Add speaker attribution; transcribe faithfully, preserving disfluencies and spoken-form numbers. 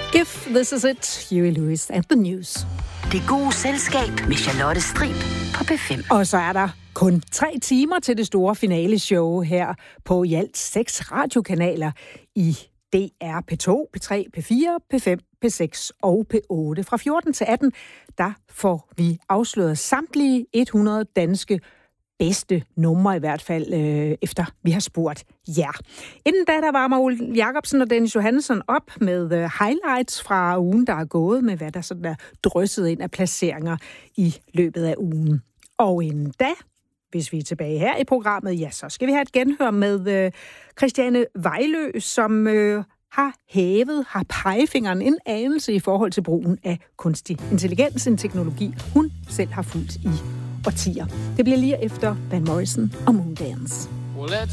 Speaker 1: If this is it, Huey Lewis and the News.
Speaker 2: Det gode selskab med Charlotte Strib på P fem.
Speaker 1: Og så er der kun tre timer til det store finaleshow her på i alt seks radiokanaler i D R P to, P tre, P fire, P fem, P seks og P otte. Fra fjorten til atten, der får vi afsløret samtlige hundrede danske bedste numre i hvert fald, øh, efter vi har spurgt jer. Inden da, der varmer Ole Jacobsen og Dennis Johannesson op med øh, highlights fra ugen, der er gået, med hvad der sådan er drysset ind af placeringer i løbet af ugen. Og inden da, hvis vi er tilbage her i programmet, ja, så skal vi have et genhør med øh, Christiane Vejlø, som øh, har hævet, har pegefingeren en anelse i forhold til brugen af kunstig intelligens, en teknologi, hun selv har fulgt i årtier. Det bliver lige efter Van Morrison og Moondance.